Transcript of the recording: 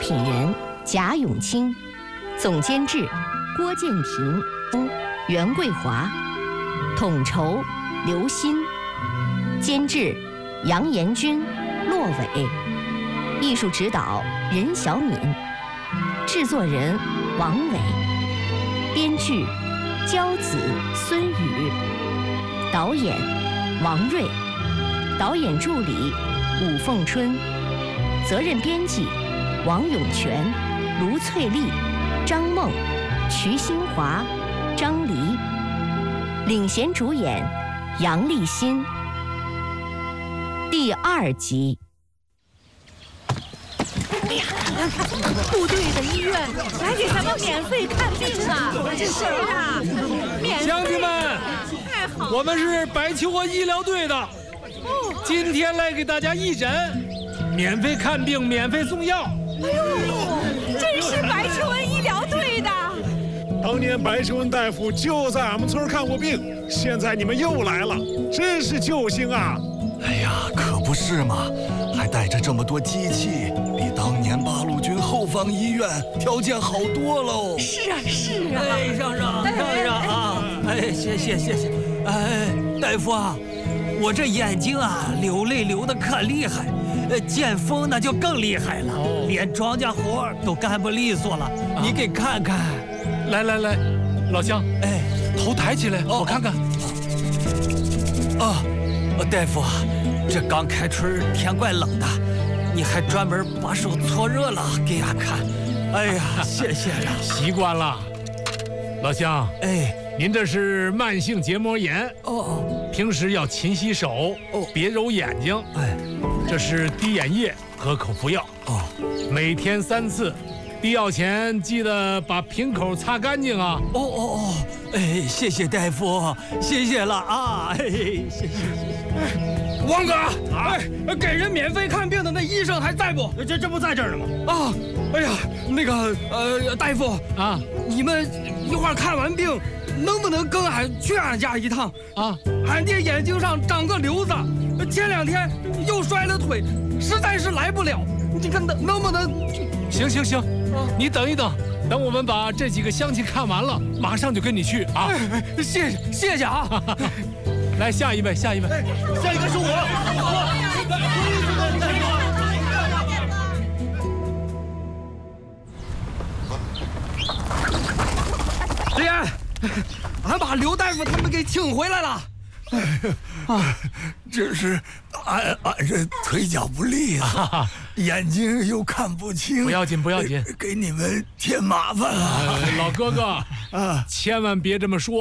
品人贾永清，总监制郭建平、袁桂华，统筹刘鑫，监制杨延军、骆伟，艺术指导任小敏，制作人王伟，编剧焦子、孙宇，导演王瑞，导演助理武凤春，责任编辑王永全、卢翠丽、张梦、瞿新华、张黎，领衔主演杨立新。第2集。 哎呀，部队的医院来给咱们免费看病啊！是啊，免费。 乡亲们， 太好了， 我们是白求恩医疗队的，今天来给大家义诊，免费看病，免费送药。 哎呦，真是白求恩医疗队的。 当年白求恩大夫就在俺们村看过病，现在你们又来了，真是救星啊！ 哎呀，可不是嘛，还带着这么多机器，比当年八路军后方医院条件好多喽。 是啊，是啊。 哎，上啊！哎，谢。哎，大夫啊，我这眼睛啊流泪流得可厉害，见风那就更厉害了，连庄稼活都干不利索了。你给看看。 来，老乡， 哎， 头抬起来，我看看。 大夫啊，这刚开春天怪冷的，你还专门把手搓热了给俺看。哎呀，谢谢了， 习惯了。老乡， 哎， 您这是慢性结膜炎，平时要勤洗手，别揉眼睛。 哎， 这是滴眼液和口服药，每天3次。滴药前记得把瓶口擦干净啊！ 哎，谢谢大夫，谢谢了啊！哎，谢谢。 王哥，给人免费看病的那医生还在不？这不在这儿呢吗？啊，哎呀，那个大夫啊，你们一会儿看完病，能不能跟俺去俺家一趟啊？俺爹眼睛上长个瘤子，前2天又摔了腿，实在是来不了。你看能不能？ 行，你等一等，等我们把这几个乡亲看完了，马上就跟你去啊！ 谢谢啊！ 来，下一位， 下一个是我。李安，俺把刘大夫他们给请回来了。 这是俺这腿脚不利啊，眼睛又看不清。 不要紧， 给你们添麻烦了。 老哥哥啊，千万别这么说。